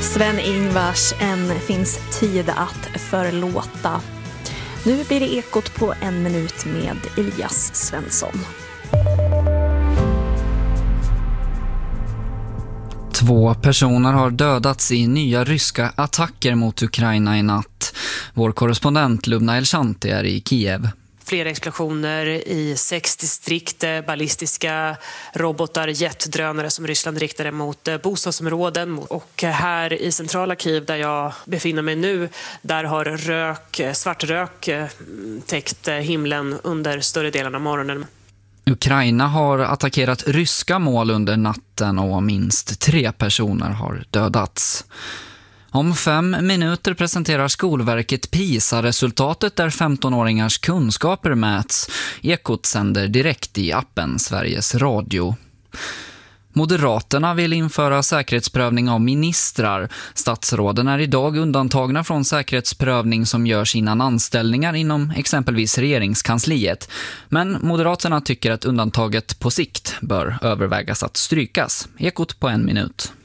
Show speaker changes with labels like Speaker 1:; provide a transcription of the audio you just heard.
Speaker 1: Sven-Ingvars En finns tid att förlåta. Nu blir det Ekot på 1 minut med Elias Svensson.
Speaker 2: 2 personer har dödats i nya ryska attacker mot Ukraina i natt. Vår korrespondent Lubna Elshanti är i Kiev.
Speaker 3: Flera explosioner i 6 distrikt, ballistiska robotar, jetdrönare som Ryssland riktade mot bostadsområden. Och här i centrala Kiev där jag befinner mig nu, där har svart rök täckt himlen under större delen av morgonen.
Speaker 2: Ukraina har attackerat ryska mål under natten och minst 3 personer har dödats. Om 5 minuter presenterar Skolverket PISA-resultatet där 15-åringars kunskaper mäts. Ekot sänder direkt i appen Sveriges Radio. Moderaterna vill införa säkerhetsprövning av ministrar. Statsråden är idag undantagna från säkerhetsprövning som görs innan anställningar inom exempelvis regeringskansliet. Men Moderaterna tycker att undantaget på sikt bör övervägas att strykas. Ekot på 1 minut.